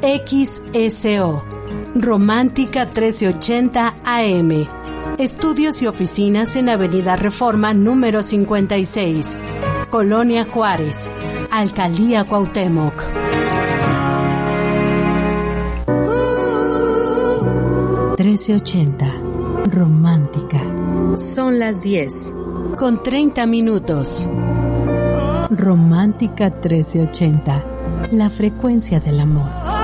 XSO, Romántica 1380 AM. Estudios y oficinas en Avenida Reforma número 56, Colonia Juárez, Alcaldía Cuauhtémoc. Romántica. Son las 10. Con 30 minutos. Romántica 1380. La frecuencia del amor.